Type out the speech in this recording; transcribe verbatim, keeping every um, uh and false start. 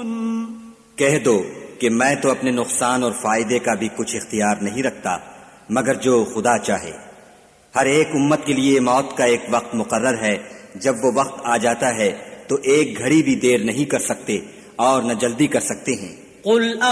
कह दो कि मैं तो अपने नुकसान और फायदे का भी कुछ इख्तियार नहीं रखता मगर जो खुदा चाहे। हर एक उम्मत के लिए मौत का एक वक्त मुकर्रर है। जब वो वक्त आ जाता है तो एक घड़ी भी देर नहीं कर सकते और न जल्दी कर सकते हैं।